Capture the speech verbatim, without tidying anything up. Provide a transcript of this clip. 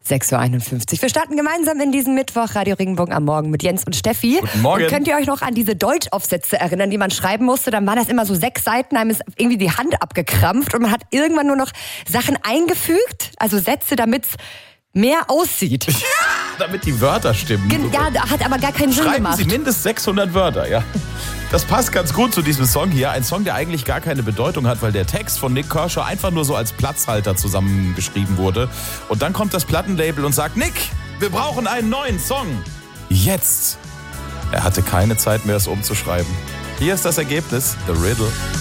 sechs Uhr einundfünfzig. Wir starten gemeinsam in diesen Mittwoch Radio Regenbogen am Morgen mit Jens und Steffi. Guten Morgen. Und könnt ihr euch noch an diese Deutschaufsätze erinnern, die man schreiben musste? Dann waren das immer so sechs Seiten, einem ist irgendwie die Hand abgekrampft und man hat irgendwann nur noch Sachen eingefügt, also Sätze, damit es mehr aussieht. Ja, damit die Wörter stimmen. Gen- ja, hat aber gar keinen Sinn Schreiben gemacht. Sie mindestens sechshundert Wörter, ja. Das passt ganz gut zu diesem Song hier. Ein Song, der eigentlich gar keine Bedeutung hat, weil der Text von Nik Kershaw einfach nur so als Platzhalter zusammengeschrieben wurde. Und dann kommt das Plattenlabel und sagt, Nik, wir brauchen einen neuen Song. Jetzt. Er hatte keine Zeit mehr, es umzuschreiben. Hier ist das Ergebnis, The Riddle.